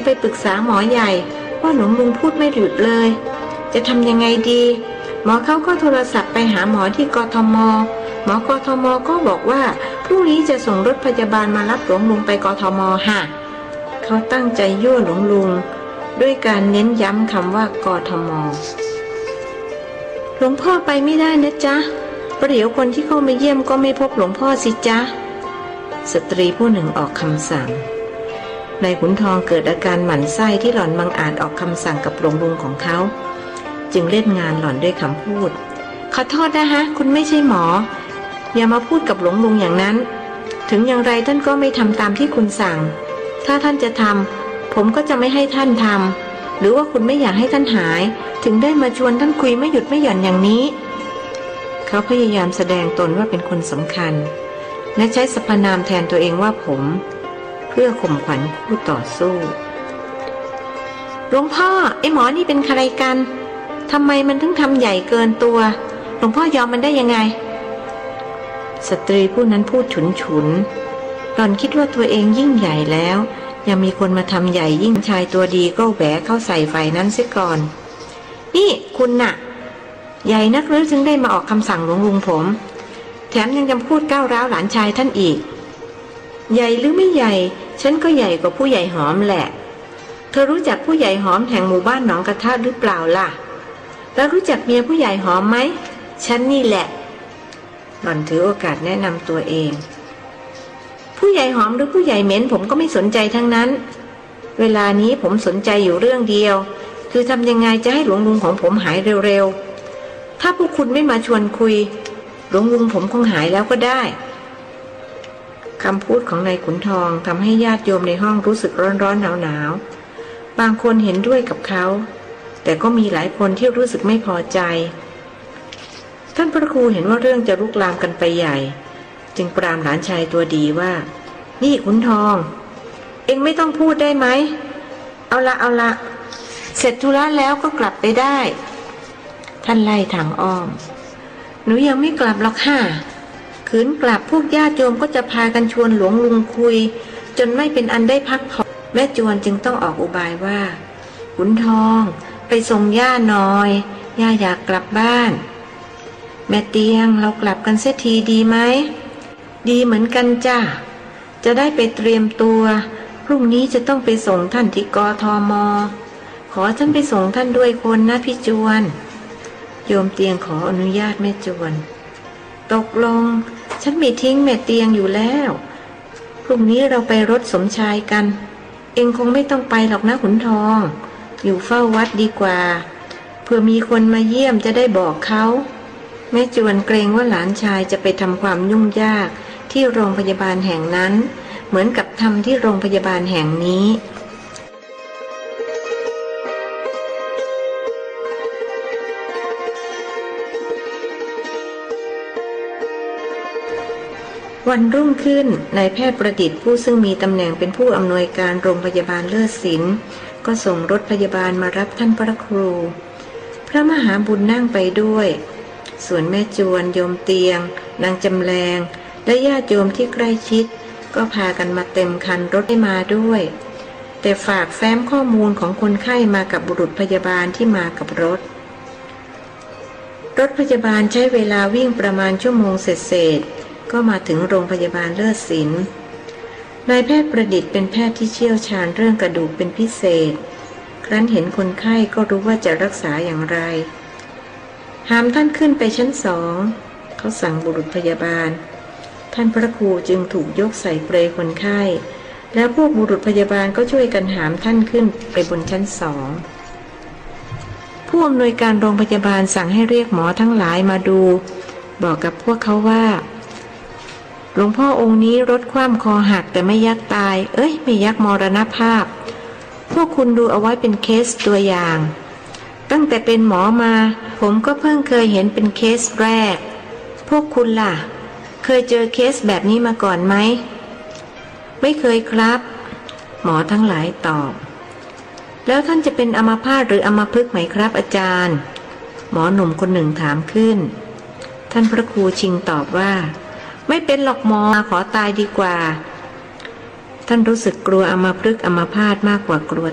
ไปปรึกษาหมอใหญ่ว่าหลวงลุงพูดไม่หยุดเลยจะทำยังไงดีหมอเขาก็โทรศัพท์ไปหาหมอที่กทม.หมอกทม.ก็บอกว่าพรุ่งนี้จะส่งรถพยาบาลมารับหลวงลุงไปกทม.ค่ะเขาตั้งใจยั่วหลวงลุงด้วยการเน้นย้ำคำว่ากทม.หลวงพ่อไปไม่ได้นะจ๊ะประเดี๋ยวคนที่เข้ามาเยี่ยมก็ไม่พบหลวงพ่อสิจ๊ะสตรีผู้หนึ่งออกคำสั่งนายขุนทองเกิดอาการหมั่นไส้ที่หล่อนบังอาจออกคำสั่งกับหลวงลุงของเขาจึงเล่นงานหล่อนด้วยคำพูดขอโทษนะฮะคุณไม่ใช่หมออย่ามาพูดกับหลวงลุงอย่างนั้นถึงอย่างไรท่านก็ไม่ทำตามที่คุณสั่งถ้าท่านจะทำผมก็จะไม่ให้ท่านทำหรือว่าคุณไม่อยากให้ท่านหายถึงได้มาชวนท่านคุยไม่หยุดไม่หย่อนอย่างนี้เขาพยายามแสดงตนว่าเป็นคนสำคัญและใช้สรรพนามแทนตัวเองว่าผมเพื่อข่มขวัญผู้ต่อสู้หลวงพ่อไอ้หมอนี่เป็นใครกันทำไมมันถึงทำใหญ่เกินตัวหลวงพ่อยอมมันได้ยังไงสตรีผู้นั้นพูดฉุนหล่อนคิดว่าตัวเองยิ่งใหญ่แล้วยังมีคนมาทำใหญ่ยิ่งชายตัวดีก็แหวะเข้าใส่ไฟนั้นเสียก่อนนี่คุณน่ะใหญ่นักหรือจึงได้มาออกคำสั่งหลวงลุงผมแถมยังจะพูดก้าวร้าวหลานชายท่านอีกใหญ่หรือไม่ใหญ่ฉันก็ใหญ่กว่าผู้ใหญ่หอมแหละเธอรู้จักผู้ใหญ่หอมแห่งหมู่บ้านหนองกระทะหรือเปล่าล่ะแล้วรู้จักเมียผู้ใหญ่หอมไหมฉันนี่แหละหล่อนถือโอกาสแนะนำตัวเองผู้ใหญ่หอมหรือผู้ใหญ่เหม็นผมก็ไม่สนใจทั้งนั้นเวลานี้ผมสนใจอยู่เรื่องเดียวคือทำยังไงจะให้หลวงลุงของผมหายเร็วๆถ้าพวกคุณไม่มาชวนคุยหลวงลุงผมคงหายแล้วก็ได้คำพูดของนายขุนทองทำให้ญาติโยมในห้องรู้สึกร้อนๆหนาวๆบางคนเห็นด้วยกับเขาแต่ก็มีหลายคนที่รู้สึกไม่พอใจท่านพระครูเห็นว่าเรื่องจะลุกลามกันไปใหญ่จึงปรามหลานชายตัวดีว่านี่ขุนทองเอ็งไม่ต้องพูดได้ไหมเอาละเสร็จธุระแล้วก็กลับไปได้ท่านไล่ทางอ้อมหนูยังไม่กลับหรอกค่ะขืนกลับพวกญาติโยมก็จะพากันชวนหลวงลุงคุยจนไม่เป็นอันได้พักผ่อนแม่จวนจึงต้องออกอุบายว่าขุนทองไปส่งย่าหน่อยย่าอยากกลับบ้านแม่เตียงเรากลับกันเสียทีดีไหมดีเหมือนกันจ้ะจะได้ไปเตรียมตัวพรุ่งนี้จะต้องไปส่งท่านที่กทม.ขอฉันไปส่งท่านด้วยคนนะพี่จวนโยมเตียงขออนุญาตแม่จวนตกลงฉันไม่ทิ้งแม่เตียงอยู่แล้วพรุ่งนี้เราไปรถสมชายกันเองคงไม่ต้องไปหรอกนะขุนทองอยู่เฝ้าวัดดีกว่าเพื่อมีคนมาเยี่ยมจะได้บอกเขาแม่จวนเกรงว่าหลานชายจะไปทำความยุ่งยากที่โรงพยาบาลแห่งนั้นเหมือนกับทำที่โรงพยาบาลแห่งนี้วันรุ่งขึ้นนายแพทย์ประดิษฐ์ผู้ซึ่งมีตำแหน่งเป็นผู้อำนวยการโรงพยาบาลเลิศศิลป์ก็ส่งรถพยาบาลมารับท่านพระครูพระมหาบุญนั่งไปด้วยส่วนแม่จวนโยมเตียงนางจำแรงและญาติโยมที่ใกล้ชิดก็พากันมาเต็มคันรถให้มาด้วยแต่ฝากแฟ้มข้อมูลของคนไข้มากับบุรุษพยาบาลที่มากับรถพยาบาลใช้เวลาวิ่งประมาณชั่วโมงเศษก็มาถึงโรงพยาบาลเลิศศิลป์นายแพทย์ประดิษฐ์เป็นแพทย์ที่เชี่ยวชาญเรื่องกระดูกเป็นพิเศษครั้นเห็นคนไข้ก็รู้ว่าจะรักษาอย่างไรหามท่านขึ้นไปชั้น2เขาสั่งบุรุษพยาบาลท่านพระครูจึงถูกยกใส่เปลคนไข้แล้วพวกบุรุษพยาบาลก็ช่วยกันหามท่านขึ้นไปบนชั้น2ผู้อำนวยการโรงพยาบาลสั่งให้เรียกหมอทั้งหลายมาดูบอกกับพวกเขาว่าหลวงพ่อองค์นี้รถคว่ำคอหักแต่ไม่ยักตายไม่ยักมรณภาพพวกคุณดูเอาไว้เป็นเคสตัวอย่างตั้งแต่เป็นหมอมาผมก็เพิ่งเคยเห็นเป็นเคสแรกพวกคุณล่ะเคยเจอเคสแบบนี้มาก่อนไหมไม่เคยครับหมอทั้งหลายตอบแล้วท่านจะเป็นอัมพาตหรืออัมพฤกษ์ไหมครับอาจารย์หมอหนุ่มคนหนึ่งถามขึ้นท่านพระครูชิงตอบว่าไม่เป็นหรอกหมอขอตายดีกว่าท่านรู้สึกกลัวอัมพฤกษ์อัมพาตมากกว่ากลัว